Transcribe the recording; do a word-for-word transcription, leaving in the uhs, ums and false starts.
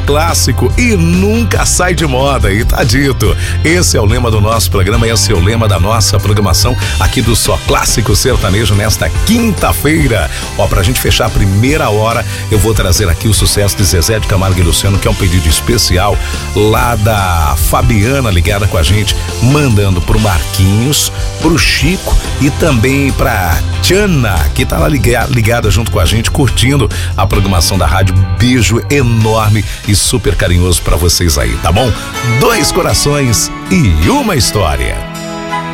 clássico e nunca sai de moda, e tá dito. Esse é o lema do nosso programa, esse é o lema da nossa programação aqui do Só Clássico Sertanejo nesta quinta-feira. Ó, pra gente fechar a primeira hora, eu vou trazer aqui o sucesso de Zezé de Camargo e Luciano, que é um pedido especial lá da Fabiana, ligada com a gente, mandando pro Marquinhos, pro Chico e também pra Tiana, que tá lá ligada, ligada junto com a gente, curtindo a programação da rádio. Beijo enorme e super carinhoso pra vocês aí, tá bom? Dois corações e uma história.